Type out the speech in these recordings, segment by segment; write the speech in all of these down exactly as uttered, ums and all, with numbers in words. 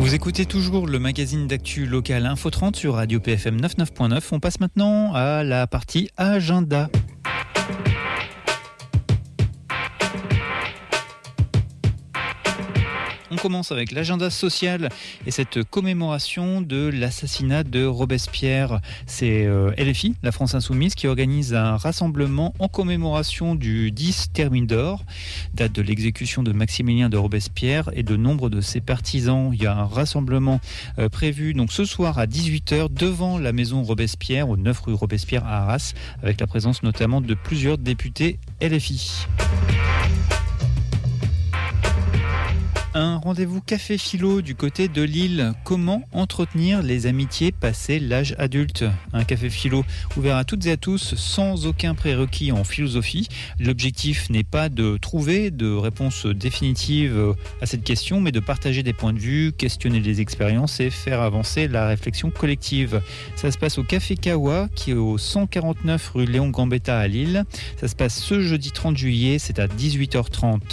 Vous écoutez toujours le magazine d'actu local Info trente sur Radio P F M quatre-vingt-neuf point neuf. On passe maintenant à la partie agenda. On commence avec l'agenda social et cette commémoration de l'assassinat de Robespierre. C'est euh, L F I, la France Insoumise, qui organise un rassemblement en commémoration du dix Thermidor, date de l'exécution de Maximilien de Robespierre et de nombre de ses partisans. Il y a un rassemblement euh, prévu donc ce soir à dix-huit heures devant la maison Robespierre, au neuf rue Robespierre à Arras, avec la présence notamment de plusieurs députés L F I. Un rendez-vous café philo du côté de Lille. Comment entretenir les amitiés passé l'âge adulte ? Un café philo ouvert à toutes et à tous sans aucun prérequis en philosophie. L'objectif n'est pas de trouver de réponse définitive à cette question, mais de partager des points de vue, questionner les expériences et faire avancer la réflexion collective. Ça se passe au Café Kawa, qui est au cent quarante-neuf rue Léon Gambetta à Lille. Ça se passe ce jeudi trente juillet, c'est à dix-huit heures trente.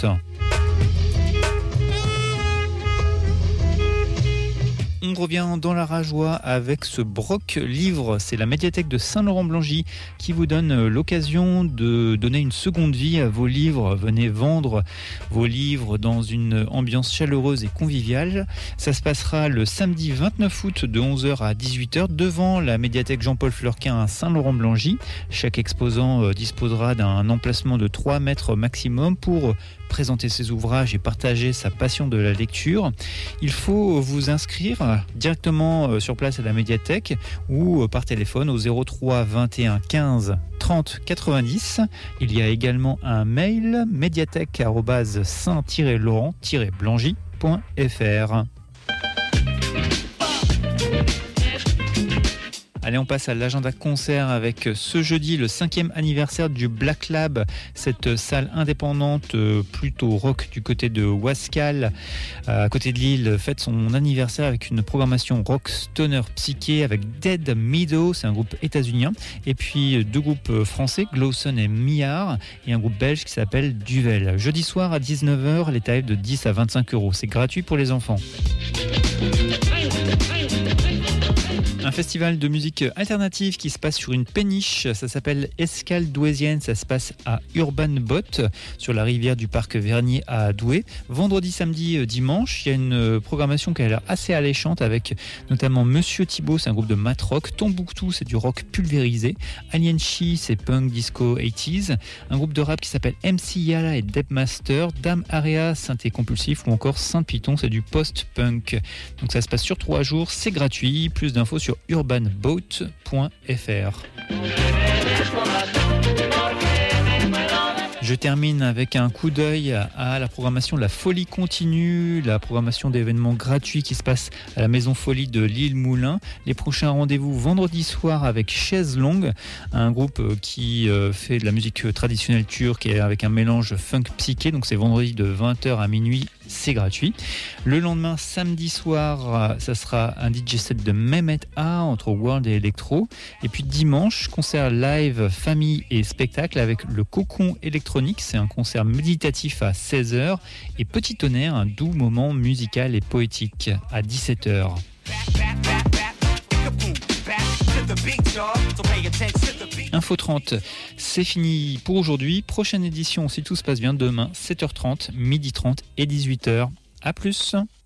On revient dans la Rajoie avec ce Broc Livre. C'est la médiathèque de Saint-Laurent-Blangy qui vous donne l'occasion de donner une seconde vie à vos livres. Venez vendre vos livres dans une ambiance chaleureuse et conviviale. Ça se passera le samedi vingt-neuf août de onze heures à dix-huit heures devant la médiathèque Jean-Paul Fleurquin à Saint-Laurent-Blangy. Chaque exposant disposera d'un emplacement de trois mètres maximum pour présenter ses ouvrages et partager sa passion de la lecture. Il faut vous inscrire directement sur place à la médiathèque ou par téléphone au zéro trois vingt et un quinze trente quatre-vingt-dix. Il y a également un mail médiathèque arobase saint laurent blangy point f r. Allez, on passe à l'agenda concert avec ce jeudi le cinquième anniversaire du Black Lab, cette salle indépendante plutôt rock du côté de Wascal, à côté de Lille, fête son anniversaire avec une programmation rock stoner psyché avec Dead Meadow, c'est un groupe états-unien, et puis deux groupes français, Glowson et Millard, et un groupe belge qui s'appelle Duvel. Jeudi soir à dix-neuf heures, les tarifs de dix à vingt-cinq euros. C'est gratuit pour les enfants. Un festival de musique alternative qui se passe sur une péniche, ça s'appelle Escale Douaisienne, ça se passe à Urban Bot, sur la rivière du parc Vernier à Douai. Vendredi, samedi, dimanche, il y a une programmation qui a l'air assez alléchante avec notamment Monsieur Thibault, c'est un groupe de mat rock, Tombouctou, c'est du rock pulvérisé, Alien Chi, c'est punk disco quatre-vingt-dix, un groupe de rap qui s'appelle M C Yala et Debmaster, Dame Area, synthé compulsif ou encore Saint Python, c'est du post-punk. Donc ça se passe sur trois jours, c'est gratuit, plus d'infos sur urban boat point f r. Je termine avec un coup d'œil à la programmation de la Folie Continue, la programmation d'événements gratuits qui se passe à la Maison Folie de Lille-Moulin. Les prochains rendez-vous vendredi soir avec Chaise Longue, un groupe qui fait de la musique traditionnelle turque et avec un mélange funk psyché. Donc c'est vendredi de vingt heures à minuit, c'est gratuit. Le lendemain, samedi soir, ça sera un D J set de Mehmet A entre World et Electro. Et puis dimanche, concert live, famille et spectacle avec le Cocon électronique. C'est un concert méditatif à seize heures. Et Petit Tonnerre, un doux moment musical et poétique à dix-sept heures. Info trente, c'est fini pour aujourd'hui. Prochaine édition, si tout se passe bien, demain, sept heures trente, midi trente et dix-huit heures. À plus.